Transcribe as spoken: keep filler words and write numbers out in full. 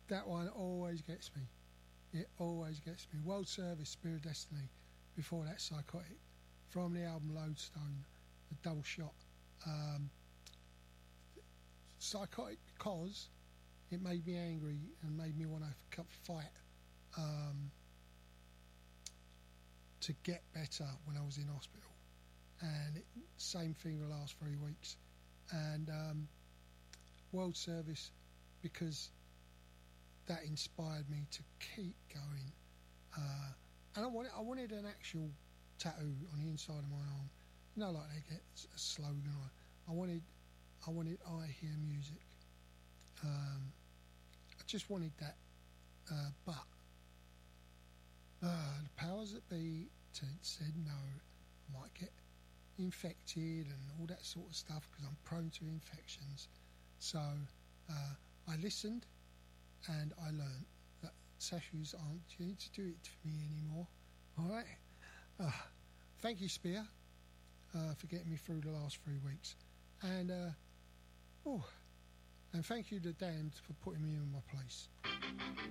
that one always gets me. It always gets me. World Service, Spear of Destiny. Before that, Psychotic. From the album Lodestone, the double shot. Um, Psychotic because it made me angry and made me want to fight um, to get better when I was in hospital. And it, same thing the last three weeks. And um, World Service because that inspired me to keep going. Uh, and I wanted, I wanted an actual tattoo on the inside of my arm. You know, like they get a slogan on. I wanted, I wanted I hear music. Um, I just wanted that, uh, but uh, the powers that be t- said no. I might get infected and all that sort of stuff because I'm prone to infections. So uh, I listened and I learned that statues aren't going to do it for me anymore. All right. Uh, thank you, Spear, uh, for getting me through the last three weeks, and uh, oh, and thank you to Damned for putting me in my place.